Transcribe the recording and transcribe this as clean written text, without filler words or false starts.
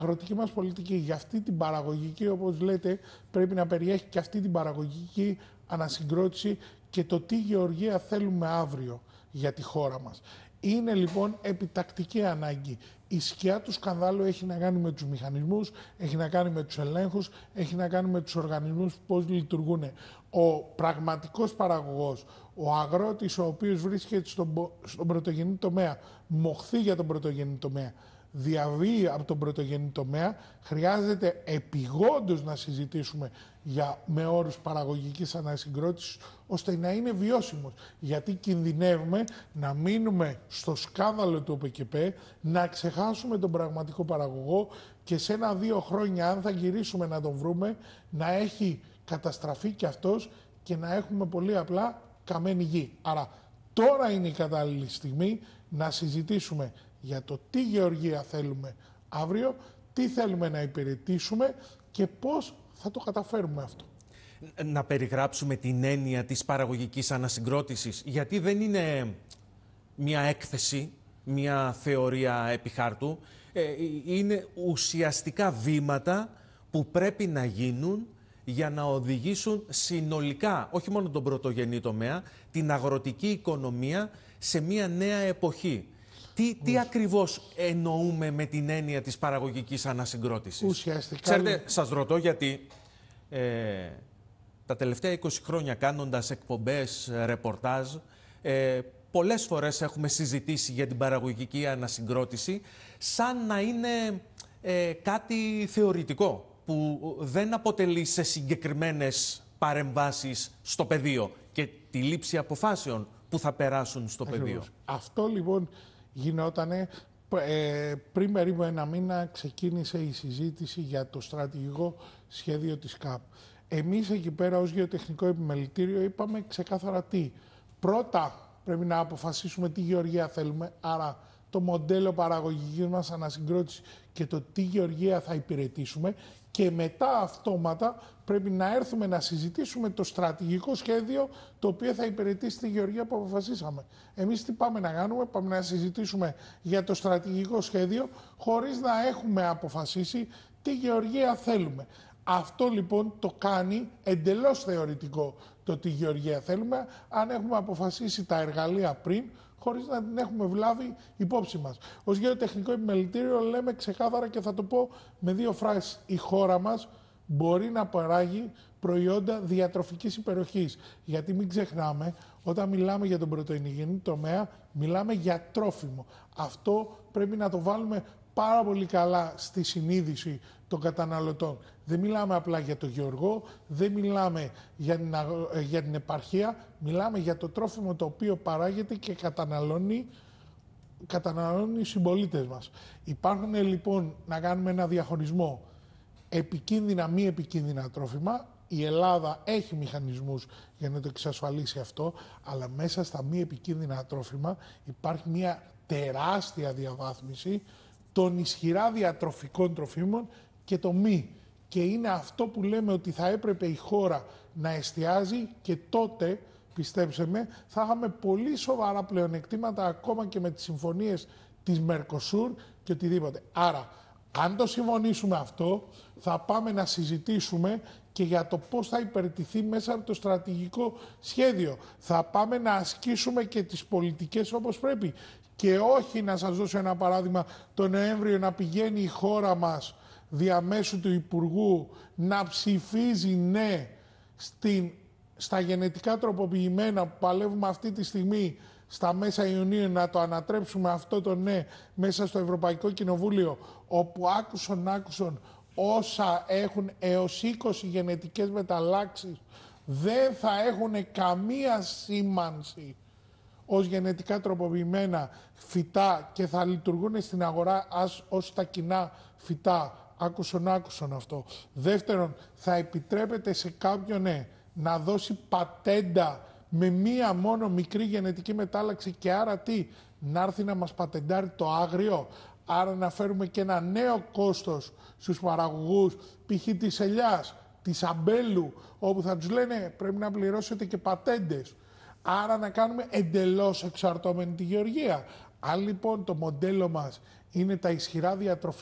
αγροτική μας πολιτική για αυτή την παραγωγική, όπως λέτε, πρέπει να περιέχει και αυτή την παραγωγική ανασυγκρότηση και το τι γεωργία θέλουμε αύριο για τη χώρα μας. Είναι λοιπόν επιτακτική ανάγκη. Η σκιά του σκανδάλου έχει να κάνει με τους μηχανισμούς, έχει να κάνει με τους ελέγχους, έχει να κάνει με τους οργανισμούς πώς λειτουργούν. Ο πραγματικός παραγωγός, ο αγρότης ο οποίος βρίσκεται στον πρωτογενή τομέα, μοχθεί για τον πρωτογενή τομέα, διαβεί από τον πρωτογενή τομέα, χρειάζεται επιγόντως να συζητήσουμε με όρους παραγωγικής ανασυγκρότησης, ώστε να είναι βιώσιμος. Γιατί κινδυνεύουμε να μείνουμε στο σκάνδαλο του ΟΠΕΚΕΠ, να ξεχάσουμε τον πραγματικό παραγωγό και σε 1-2 χρόνια, αν θα γυρίσουμε να τον βρούμε, να έχει καταστραφεί κι αυτός και να έχουμε πολύ απλά καμένη γη. Άρα τώρα είναι η κατάλληλη στιγμή να συζητήσουμε για το τι γεωργία θέλουμε αύριο, τι θέλουμε να υπηρετήσουμε και πώς θα το καταφέρουμε αυτό. Να περιγράψουμε την έννοια της παραγωγικής ανασυγκρότησης, γιατί δεν είναι μια έκθεση, μια θεωρία επί χάρτου, είναι ουσιαστικά βήματα που πρέπει να γίνουν για να οδηγήσουν συνολικά, όχι μόνο τον πρωτογενή τομέα, την αγροτική οικονομία σε μια νέα εποχή. Τι ακριβώς εννοούμε με την έννοια της παραγωγικής ανασυγκρότησης? Ουσιαστικά... Ξέρετε, σας ρωτώ γιατί τα τελευταία 20 χρόνια κάνοντας εκπομπές, ρεπορτάζ, πολλές φορές έχουμε συζητήσει για την παραγωγική ανασυγκρότηση σαν να είναι κάτι θεωρητικό που δεν αποτελεί σε συγκεκριμένες παρεμβάσεις στο πεδίο και τη λήψη αποφάσεων που θα περάσουν στο πεδίο. Αυτό λοιπόν γινότανε πριν περίπου 1 μήνα ξεκίνησε η συζήτηση για το στρατηγικό σχέδιο της ΚΑΠ. Εμείς εκεί πέρα ως γεωτεχνικό επιμελητήριο είπαμε ξεκάθαρα τι. Πρώτα πρέπει να αποφασίσουμε τι γεωργία θέλουμε, άρα το μοντέλο παραγωγικής μας ανασυγκρότηση και το τι γεωργία θα υπηρετήσουμε και μετά αυτόματα πρέπει να έρθουμε να συζητήσουμε το στρατηγικό σχέδιο το οποίο θα υπηρετήσει τη γεωργία που αποφασίσαμε. Εμείς τι πάμε να κάνουμε? Πάμε να συζητήσουμε για το στρατηγικό σχέδιο χωρίς να έχουμε αποφασίσει τι γεωργία θέλουμε. Αυτό λοιπόν το κάνει εντελώς θεωρητικό το τι γεωργία θέλουμε, αν έχουμε αποφασίσει τα εργαλεία πριν, χωρίς να την έχουμε βλάβει υπόψη μας. Ως γεωτεχνικό επιμελητήριο λέμε ξεκάθαρα και θα το πω με 2 φράσεις. Η χώρα μας μπορεί να παράγει προϊόντα διατροφικής υπεροχής. Γιατί μην ξεχνάμε, όταν μιλάμε για τον πρωτοεινηγενή τομέα, μιλάμε για τρόφιμο. Αυτό πρέπει να το βάλουμε πάρα πολύ καλά στη συνείδηση των καταναλωτών. Δεν μιλάμε απλά για το γεωργό, δεν μιλάμε για την επαρχία, μιλάμε για το τρόφιμο το οποίο παράγεται και καταναλώνει οι συμπολίτες μας. Υπάρχουν λοιπόν να κάνουμε ένα διαχωρισμό επικίνδυνα, μη επικίνδυνα τρόφιμα. Η Ελλάδα έχει μηχανισμούς για να το εξασφαλίσει αυτό, αλλά μέσα στα μη επικίνδυνα τρόφιμα υπάρχει μια τεράστια διαβάθμιση των ισχυρά διατροφικών τροφίμων και το μη. Και είναι αυτό που λέμε ότι θα έπρεπε η χώρα να εστιάζει και τότε, πιστέψτε με, θα είχαμε πολύ σοβαρά πλεονεκτήματα ακόμα και με τις συμφωνίες της Μερκοσούρ και οτιδήποτε. Άρα, αν το συμφωνήσουμε αυτό, θα πάμε να συζητήσουμε και για το πώς θα υπηρετηθεί μέσα από το στρατηγικό σχέδιο. Θα πάμε να ασκήσουμε και τις πολιτικές όπως πρέπει. Και όχι, να σας δώσω ένα παράδειγμα, το Νοέμβριο να πηγαίνει η χώρα μας διαμέσου του Υπουργού να ψηφίζει ναι στα γενετικά τροποποιημένα που παλεύουμε αυτή τη στιγμή στα μέσα Ιουνίου, να το ανατρέψουμε αυτό το ναι μέσα στο Ευρωπαϊκό Κοινοβούλιο, όπου άκουσον όσα έχουν έως 20 γενετικές μεταλλάξεις δεν θα έχουν καμία σήμανση ως γενετικά τροποποιημένα φυτά και θα λειτουργούν στην αγορά ως τα κοινά φυτά. Άκουσον αυτό. Δεύτερον, θα επιτρέπεται σε κάποιον να δώσει πατέντα με μία μόνο μικρή γενετική μετάλλαξη και άρα τι, να έρθει να μας πατεντάρει το άγριο, άρα να φέρουμε και ένα νέο κόστος στους παραγωγούς, π.χ. της ελιάς, της αμπέλου, όπου θα τους λένε πρέπει να πληρώσετε και πατέντες. Άρα να κάνουμε εντελώς εξαρτώμενη τη γεωργία. Αν λοιπόν το μοντέλο μας είναι τα ισχυρά